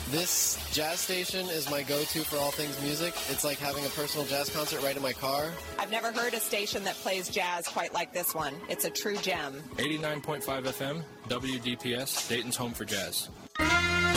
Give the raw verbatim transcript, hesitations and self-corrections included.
This jazz station is my go-to for all things music. It's like having a personal jazz concert right in my car. I've never heard a station that plays jazz quite like this one. It's a true gem. eighty-nine point five F M, W D P S, Dayton's home for jazz.